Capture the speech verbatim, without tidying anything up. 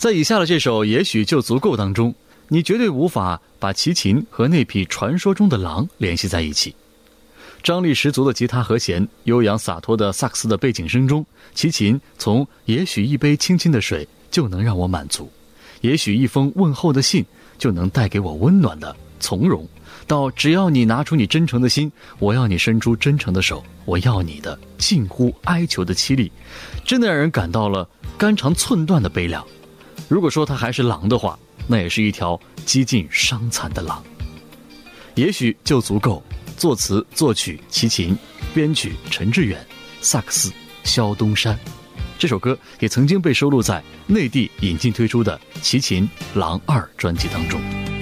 在以下的这首也许就足够当中，你绝对无法把齐秦和那匹传说中的狼联系在一起。张力十足的吉他和弦，悠扬洒脱的萨克斯的背景声中，齐秦从也许一杯清清的水就能让我满足，也许一封问候的信就能带给我温暖的从容，到只要你拿出你真诚的心，我要你伸出真诚的手，我要你的近乎哀求的凄厉，真的让人感到了肝肠寸断的悲凉。如果说它还是狼的话，那也是一条几近伤残的狼。也许就足够。作词作曲齐秦，编曲陈志远，萨克斯萧东山。这首歌也曾经被收录在内地引进推出的齐秦狼二专辑当中。